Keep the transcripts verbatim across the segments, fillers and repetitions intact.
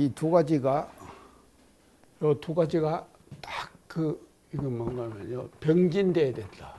이 두 가지가 요 두 가지가 딱 그 이거 뭔가 하면요 병진돼야 된다.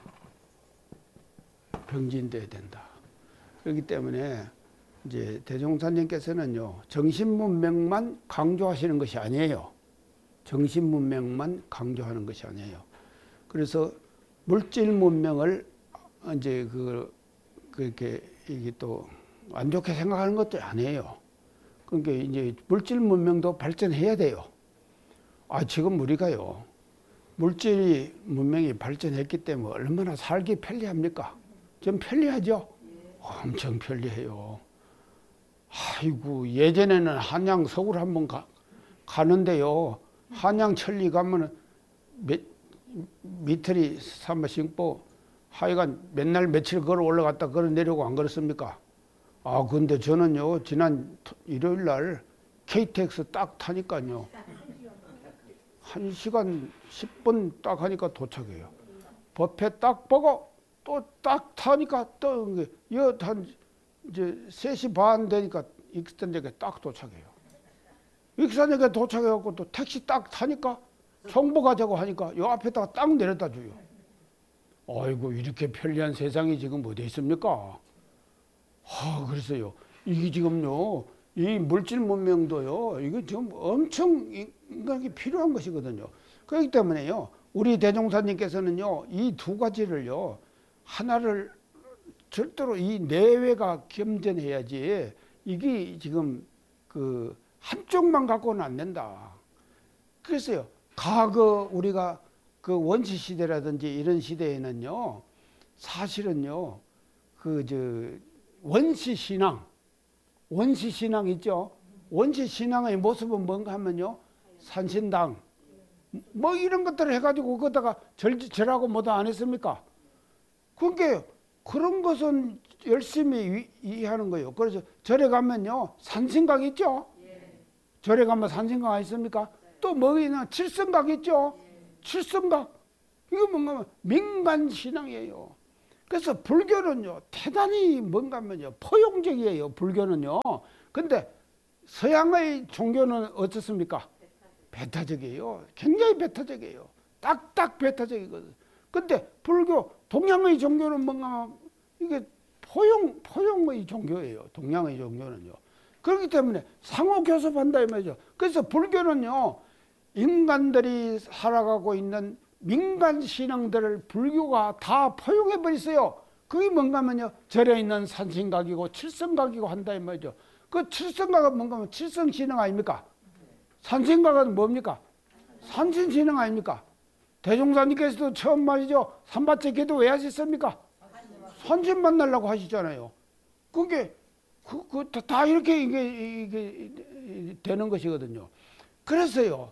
병진돼야 된다. 그렇기 때문에 이제 대종사님께서는요 정신문명만 강조하시는 것이 아니에요. 정신문명만 강조하는 것이 아니에요. 그래서 물질문명을 이제 그 그렇게 이게 또 안 좋게 생각하는 것도 아니에요. 그러니까 이제 물질 문명도 발전해야 돼요. 아 지금 우리가요 물질 문명이 발전했기 때문에 얼마나 살기 편리합니까? 좀 편리하죠? 엄청 편리해요. 아이고 예전에는 한양 서울 한번 가, 가는데요 한양 천리 가면은 몇, 미터리 삼바 신고 하여간 맨날 며칠 걸어 올라갔다 걸어 내려오고 안 그렇습니까? 아 근데 저는요 지난 일요일 날 케이티엑스 딱 타니까요 한 시간 십 분 딱 하니까 도착해요. 버페 딱 보고 또 딱 타니까 또 한 이제 세 시 반 되니까 익산역에 딱 도착해요. 익산역에 도착해갖고 또 택시 딱 타니까 정보 가자고 하니까 요 앞에다가 딱 내려다 줘요. 아이고 이렇게 편리한 세상이 지금 어디 있습니까? 아 그래서요 이게 지금요 이 물질 문명도요 이거 지금 엄청 인간에게 필요한 것이거든요. 그렇기 때문에요 우리 대종사님께서는요 이 두 가지를요 하나를 절대로 이 내외가 겸전해야지 이게 지금 그 한쪽만 갖고는 안 된다. 그래서요 과거 우리가 그 원시 시대라든지 이런 시대에는요 사실은요 그 저 원시 신앙 원시 신앙 있죠. 원시 신앙의 모습은 뭔가 하면요 산신당 뭐 이런 것들을 해가지고 거기다가 절, 절하고 뭐도 안 했습니까? 그게 그런 것은 열심히 이해하는 거예요. 그래서 절에 가면요 산신각 있죠. 절에 가면 산신각 있습니까? 또 뭐 있나 칠성각 있죠. 칠성각 이거 뭔가 민간 신앙이에요. 그래서 불교는요 대단히 뭔가 하면요 포용적이에요. 불교는요. 근데 서양의 종교는 어떻습니까? 배타적이에요. 굉장히 배타적이에요. 딱딱 배타적이거든. 근데 불교 동양의 종교는 뭔가 이게 포용 포용의 종교예요. 동양의 종교는요. 그렇기 때문에 상호 교섭한다 이 말이죠. 그래서 불교는요 인간들이 살아가고 있는 민간 신앙들을 불교가 다 포용해 버렸어요. 그게 뭔가 하면요 절에 있는 산신각이고 칠성각이고 한다 이 말이죠. 그 칠성각은 뭔가 하면 칠성 신앙 아닙니까? 산신각은 뭡니까? 산신 신앙 아닙니까? 대종사님께서도 처음 말이죠 삼바째 기도 왜 하셨습니까? 산신 만나려고 하시잖아요. 그게 그, 그, 다 이렇게 이게, 이게 되는 것이거든요. 그래서요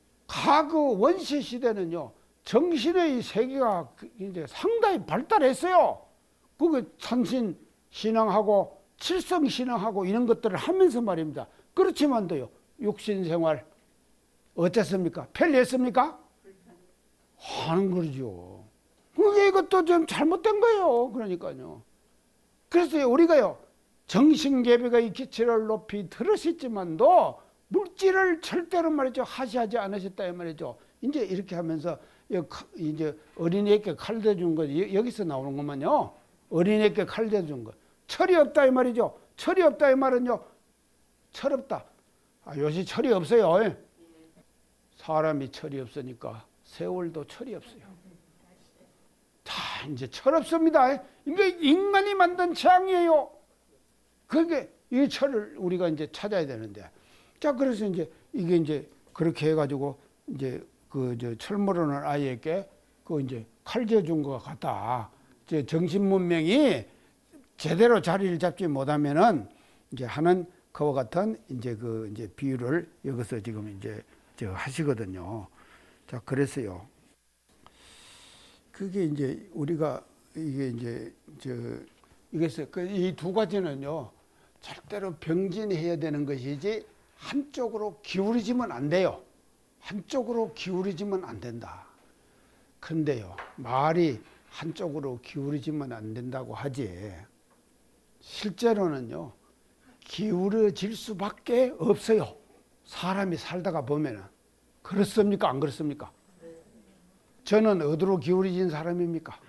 과거 원시 시대는요 정신의 세계가 이제 상당히 발달했어요. 그게 산신 신앙하고 칠성 신앙하고 이런 것들을 하면서 말입니다. 그렇지만도요 육신 생활 어땠습니까? 편리했습니까? 하는 거죠. 그게 이것도 좀 잘못된 거예요. 그러니까요. 그래서 우리가요 정신계백의 기치를 높이 들으셨지만도 물질을 절대로 말이죠 하시하지 않으셨다 이 말이죠. 이제 이렇게 하면서 이제 어린이에게 칼 대준 거 여기서 나오는 것만요. 어린이에게 칼 대준 거 철이 없다 이 말이죠. 철이 없다 이 말은요 철없다. 아, 요새 철이 없어요. 사람이 철이 없으니까 세월도 철이 없어요. 다 이제 철 없습니다. 이게 인간이 만든 재앙이에요. 그게 이 철을 우리가 이제 찾아야 되는데. 자, 그래서 이제 이게 이제 그렇게 해가지고 이제 그 저 철 모르는 아이에게 그 이제 칼 쥐어준 것 같다. 이제 정신 문명이 제대로 자리를 잡지 못하면은 이제 하는 그와 같은 이제 그 이제 비유를 여기서 지금 이제 저 하시거든요. 자, 그래서요. 그게 이제 우리가 이게 이제 저 이게서 이 두 가지는요. 절대로 병진해야 되는 것이지 한쪽으로 기울이지면 안 돼요. 한쪽으로 기울이지면 안 된다. 근데요. 말이 한쪽으로 기울이지면 안 된다고 하지. 실제로는요. 기울어질 수밖에 없어요. 사람이 살다가 보면은 그렇습니까? 안 그렇습니까? 저는 어디로 기울어진 사람입니까?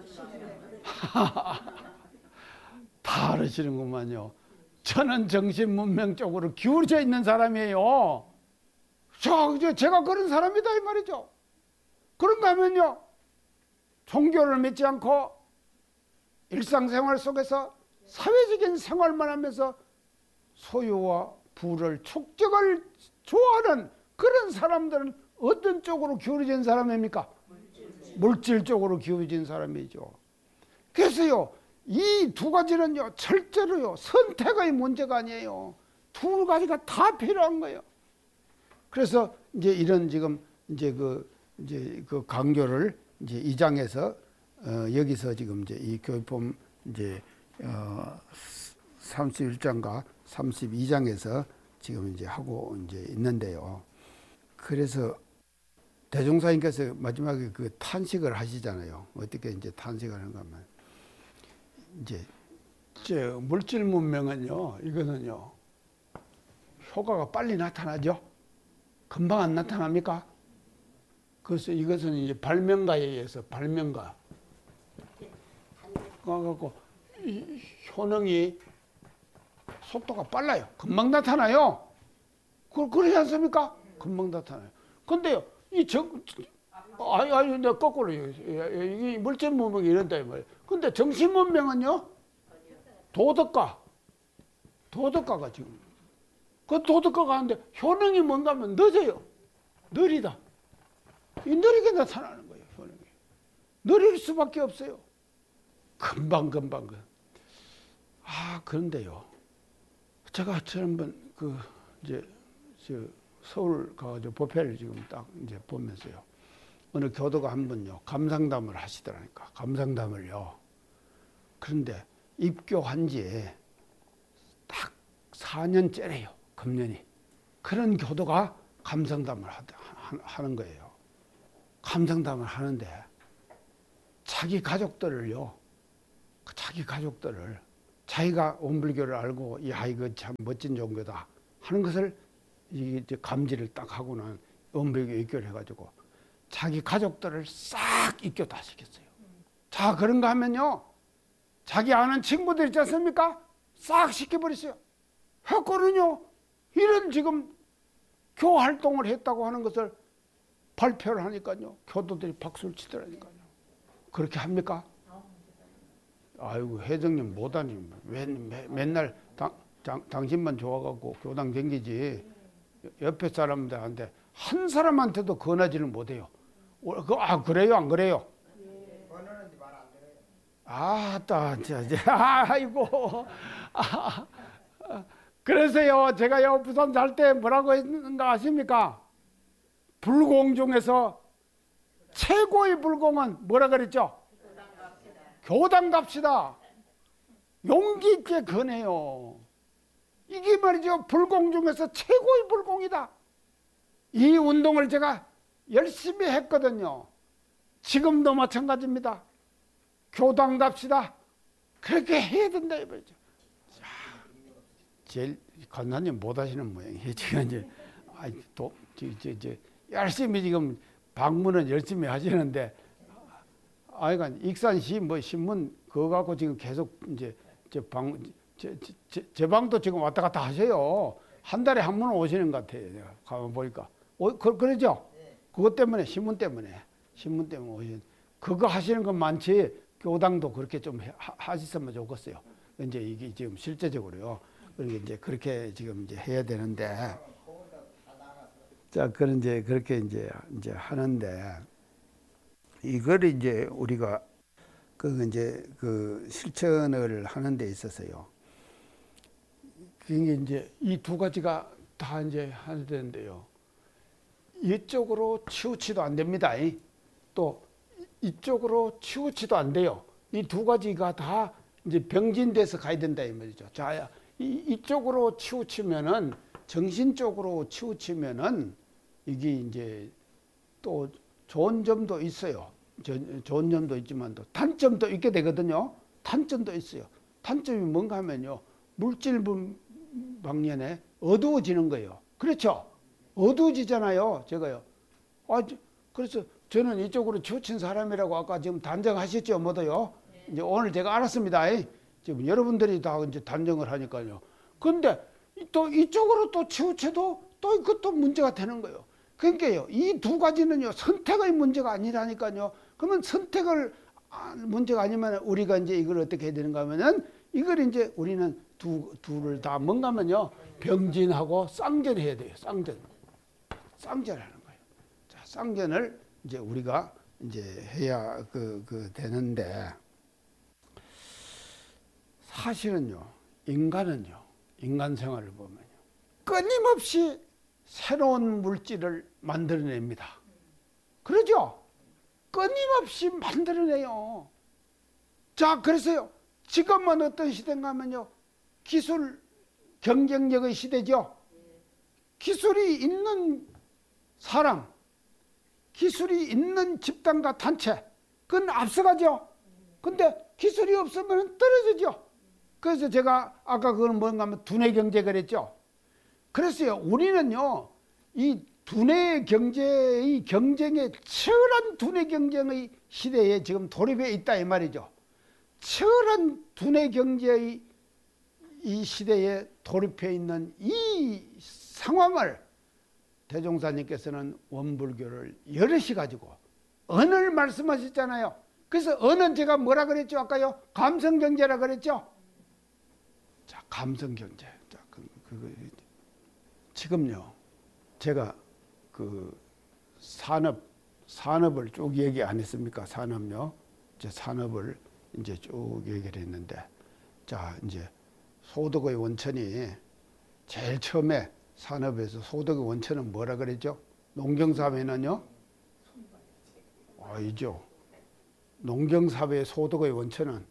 다 알으시는구만요. 저는 정신문명 쪽으로 기울어져 있는 사람이에요. 저, 제가 그런 사람이다 이 말이죠. 그런가 하면요, 종교를 믿지 않고 일상생활 속에서 사회적인 생활만 하면서 소유와 부를 축적을 좋아하는 그런 사람들은 어떤 쪽으로 기울어진 사람입니까? 물질, 물질 쪽으로 기울어진 사람이죠. 그래서요, 이 두 가지는요, 절대로요, 선택의 문제가 아니에요. 두 가지가 다 필요한 거예요. 그래서 이제 이런 지금 이제 그 이제 그 강조를 이제 이 장에서 어 여기서 지금 이제 이 교육법 이제 어 삼십일 장과 삼십이 장에서 지금 이제 하고 이제 있는데요. 그래서 대종사님께서 마지막에 그 탄식을 하시잖아요. 어떻게 이제 탄식을 하는가 하면 이제 저 물질 문명은요, 이거는요, 효과가 빨리 나타나죠. 금방 안 나타납니까? 그래서 이것은 이제 발명가에 의해서 발명가 가갖고 이 효능이 속도가 빨라요. 금방 나타나요. 그 그러지 않습니까? 금방 나타나요. 근데요, 이 정, 아니, 아니, 내가 거꾸로, 이 물질 문명이 이런다, 이 말이에요. 근데 정신 문명은요, 도덕가, 도덕가가 지금, 그 도덕가가 하는데 효능이 뭔가 하면 늦어요. 느리다. 이 느리게 나타나는 거예요, 효능이. 느릴 수밖에 없어요. 금방, 금방. 아, 그런데요, 제가 지난번 그, 이제, 저, 서울 가가지고 법회를 지금 딱 이제 보면서요, 어느 교도가 한 분요, 감상담을 하시더라니까. 감상담을요. 그런데 입교한 지 딱 사 년째래요. 금년이. 그런 교도가 감상담을 하는 거예요. 감상담을 하는데 자기 가족들을요, 자기 가족들을 자기가 원불교를 알고 야, 이거 참 멋진 종교다 하는 것을 이제 감지를 딱 하고는 원불교 입교를 해가지고 자기 가족들을 싹 입교 다 시켰어요. 자, 그런가 하면요, 자기 아는 친구들 있지 않습니까? 싹 시켜버렸어요. 해고는요, 이런 지금 교 활동을 했다고 하는 것을 발표를 하니까요, 교도들이 박수를 치더라니까요. 그렇게 합니까? 아이고, 회장님 못하니 왜 맨날 당, 당, 당신만 좋아갖고 교당 댕기지 옆에 사람들한테 한 사람한테도 권하지는 못해요. 아, 그래요? 안 그래요? 권하는지 말 안 들어요. 아따, 아이고. 아, 그래서요, 제가요, 부산 살 때 뭐라고 했는가 아십니까? 불공 중에서 최고의 불공은 뭐라 그랬죠? 교당 갑시다. 교당 갑시다. 용기 있게 권해요. 이게 말이죠, 불공 중에서 최고의 불공이다. 이 운동을 제가 열심히 했거든요. 지금도 마찬가지입니다. 교당 갑시다. 그렇게 해야 된다 이거죠. 제일 간사님 못 하시는 모양이에요. 제가 이제 아이 또 저 저 저 열심히 지금 방문은 열심히 하시는데, 아이가 익산시 뭐 신문 그거 갖고 지금 계속 이제 제방제 제, 제 방도 지금 왔다 갔다 하세요. 한 달에 한 번 오시는 것 같아요. 내가 가만 보니까. 어, 그, 그러죠? 네. 그것 때문에, 신문 때문에, 신문 때문에 오신. 그거 하시는 건 많지, 교당도 그렇게 좀 하, 하셨으면 좋겠어요. 이제 이게 지금 실제적으로요. 그러니까 이제 그렇게 지금 이제 해야 되는데. 자, 그런 이제 그렇게 이제, 이제 하는데, 이걸 이제 우리가 그 이제 그 실천을 하는 데 있어서요. 그게 이제 이 두 가지가 다 이제 하야 되는데요. 이쪽으로 치우치도 안 됩니다. 또 이쪽으로 치우치도 안 돼요. 이 두 가지가 다 이제 병진돼서 가야 된다 이 말이죠. 자, 이, 이쪽으로 치우치면은, 정신적으로 치우치면은 이게 이제 또 좋은 점도 있어요. 좋은 점도 있지만 또 단점도 있게 되거든요. 단점도 있어요. 단점이 뭔가 하면요, 물질 방면에 어두워지는 거예요. 그렇죠? 어두워지잖아요. 제가요. 아, 그래서 저는 이쪽으로 치우친 사람이라고 아까 지금 단정하셨죠, 모두요. 네. 이제 오늘 제가 알았습니다. 지금 여러분들이 다 이제 단정을 하니까요. 근데 또 이쪽으로 또 치우쳐도 또 이것도 문제가 되는 거예요. 그러니까요, 이 두 가지는요, 선택의 문제가 아니라니까요. 그러면 선택을, 문제가 아니면 우리가 이제 이걸 어떻게 해야 되는가 하면은 이걸 이제 우리는 두, 둘을 다 뭔가 하면요, 병진하고 쌍전해야 돼요. 쌍전. 쌍전하는 거예요. 자, 쌍전을 이제 우리가 이제 해야 그, 그 되는데, 사실은요, 인간은요, 인간 생활을 보면요, 끊임없이 새로운 물질을 만들어냅니다. 그러죠? 끊임없이 만들어내요. 자, 그래서요, 지금은 어떤 시대인가 하면요, 기술 경쟁력의 시대죠. 기술이 있는 사람, 기술이 있는 집단과 단체, 그건 앞서가죠. 근데 기술이 없으면 떨어지죠. 그래서 제가 아까 그건 뭔가 하면 두뇌 경제 그랬죠. 그래서요, 우리는요, 이 두뇌 경제의 경쟁에, 치열한 두뇌 경쟁의 시대에 지금 돌입해 있다 이 말이죠. 치열한 두뇌 경제의 이 시대에 돌입해 있는 이 상황을 대종사님께서는 원불교를 여럿이 가지고 언을 말씀하셨잖아요. 그래서 언은 제가 뭐라 그랬죠? 아까요? 감성경제라 그랬죠? 자, 감성경제. 자, 그, 그, 지금요, 제가 그 산업, 산업을 쭉 얘기 안 했습니까? 산업요. 이제 산업을 이제 쭉 얘기를 했는데, 자, 이제 소득의 원천이 제일 처음에 산업에서 소득의 원천은 뭐라 그랬죠? 농경사회는요? 아니죠. 농경사회의 소득의 원천은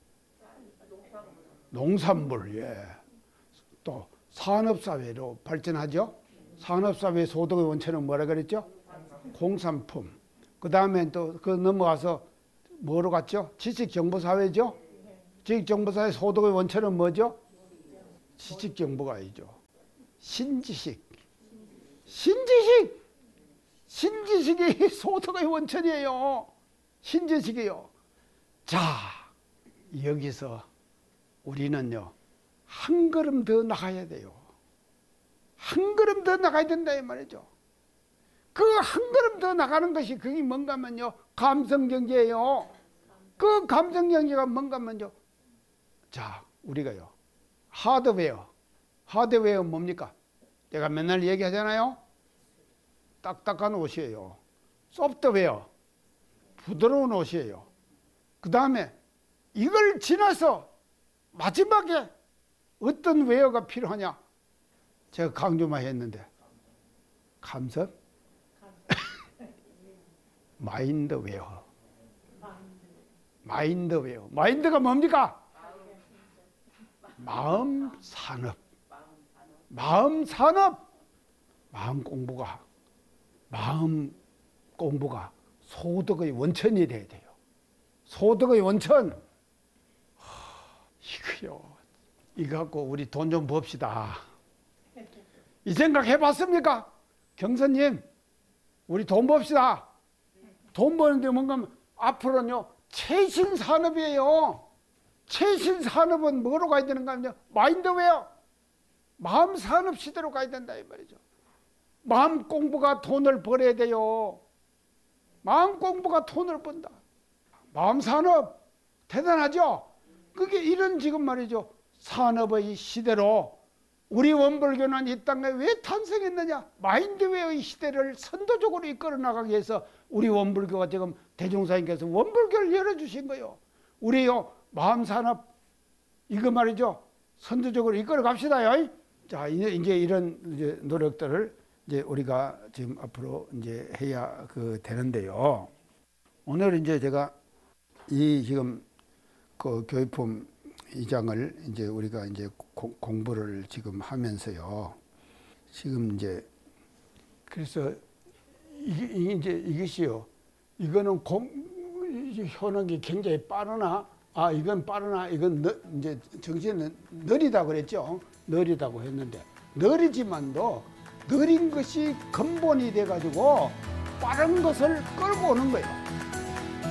농산물, 예. 또 산업사회로 발전하죠. 산업사회의 소득의 원천은 뭐라 그랬죠? 공산품. 그 다음에 또 그 넘어가서 뭐로 갔죠? 지식정보사회죠. 지식정보사회 소득의 원천은 뭐죠? 지식정보가 아니죠. 신지식. 신지식. 신지식이 소득의 원천이에요. 신지식이요. 자, 여기서 우리는요, 한 걸음 더 나가야 돼요. 한 걸음 더 나가야 된다 이 말이죠. 그 한 걸음 더 나가는 것이 그게 뭔가 하면요, 감성경제예요. 그 감성경제가 뭔가 하면요, 자, 우리가요, 하드웨어. 하드웨어 뭡니까? 내가 맨날 얘기하잖아요. 딱딱한 옷이에요. 소프트웨어. 부드러운 옷이에요. 그 다음에 이걸 지나서 마지막에 어떤 웨어가 필요하냐? 제가 강조만 했는데, 감성? 마인드웨어. 마인드웨어. 마인드가 뭡니까? 마음 산업. 마음 산업. 마음 공부가, 마음 공부가 소득의 원천이 돼야 돼요. 소득의 원천. 하, 이거요. 이거 갖고 우리 돈 좀 법시다. 이 생각 해봤습니까? 경선님, 우리 돈 법시다. 돈 버는데 뭔가 하면 앞으로는요, 최신 산업이에요. 최신 산업은 뭐로 가야 되는가 하면요, 마인드웨어. 마음 산업 시대로 가야 된다 이 말이죠. 마음 공부가 돈을 벌어야 돼요. 마음 공부가 돈을 번다. 마음 산업 대단하죠. 그게 이런 지금 말이죠, 산업의 시대로 우리 원불교는 이 땅에 왜 탄생했느냐? 마인드웨어의 시대를 선도적으로 이끌어 나가기 위해서 우리 원불교가 지금 대종사님께서 원불교를 열어주신 거예요. 우리요, 마음 산업 이거 말이죠, 선도적으로 이끌어 갑시다요. 자, 이제, 이제 이런 이제 노력들을 이제 우리가 지금 앞으로 이제 해야 그 되는데요. 오늘 이제 제가 이 지금 그 교육품 이 장을 이제 우리가 이제 고, 공부를 지금 하면서요. 지금 이제 그래서 이게 이제 이것이요. 이거는 공, 효능이 굉장히 빠르나, 아 이건 빠르나, 이건 너, 이제 정신은 느리다 그랬죠. 느리다고 했는데 느리지만도 느린 것이 근본이 돼가지고 빠른 것을 끌고 오는 거예요.